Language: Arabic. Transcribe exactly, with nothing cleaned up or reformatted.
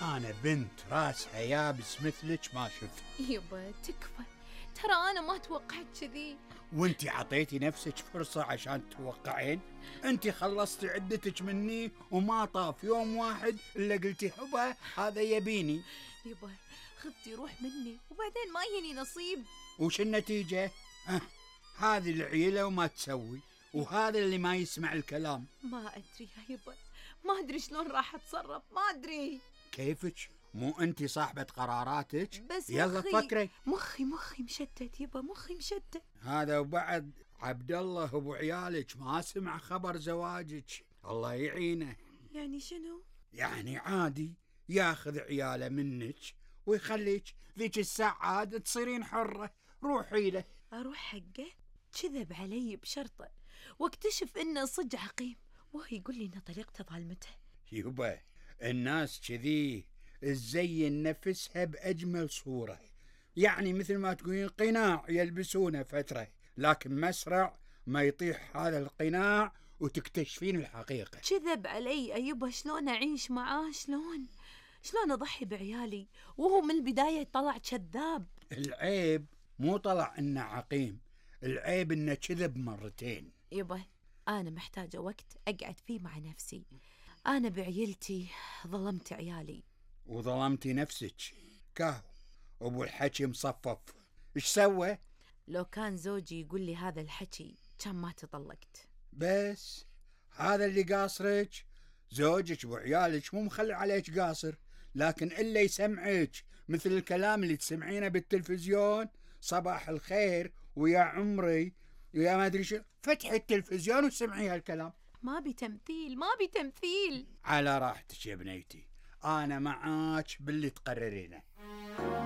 أنا بنت راسها يابس مثلك ما شفت. يبا تكفى، ترى أنا ما توقعت كذي. وانتي عطيتي نفسك فرصة عشان تتوقعين؟ انتي خلصتي عدتك مني وما طاف يوم واحد إلا قلتي هبا هذا يبيني. يبا خذتي روح مني وبعدين ما يني نصيب. وش النتيجة؟ أه هذه العيلة وما تسوي، وهذا اللي ما يسمع الكلام. ما أدري يا يبا، ما أدري شلون راح أتصرف، ما أدري. كيفك؟ مو أنتي صاحبة قراراتك؟ بس يلا مخي فكري. مخي مخي مشتت يبا، مخي مشتت. هذا وبعد عبد الله أبو عيالك ما سمع خبر زواجك، الله يعينه. يعني شنو؟ يعني عادي ياخذ عياله منك ويخليك ذيك الساعة عاد تصيرين حرة، روحي له. أروح حقه؟ كذب علي بشرطه واكتشف إنه صدق عقيم وهو يقول لي إن طليقته ظالمته. يبا الناس كذي تزين نفسها بأجمل صورة، يعني مثل ما تقولين قناع يلبسونه فترة، لكن مسرع ما يطيح هذا القناع وتكتشفين الحقيقة. كذب علي أيوبا، شلون أعيش معاه؟ شلون شلون أضحي بعيالي وهو من البداية طلع كذاب؟ العيب مو طلع إنه عقيم، العيب إنه كذب مرتين. يبا أنا محتاجة وقت أقعد فيه مع نفسي. أنا بعيلتي ظلمت عيالي وظلمتي نفسك. كاهو أبو الحكي مصفف، إيش سوى؟ لو كان زوجي يقول لي هذا الحكي كان ما تطلقت. بس هذا اللي قاصرك، زوجك وعيالك مو مخلي عليك قاصر، لكن إلا يسمعك مثل الكلام اللي تسمعينه بالتلفزيون، صباح الخير ويا عمري ويا ما أدري شو، فتحي التلفزيون وسمعي هالكلام. ما بتمثيل، ما بتمثيل. على راحتك يا بنيتي، أنا معاك باللي تقررينه.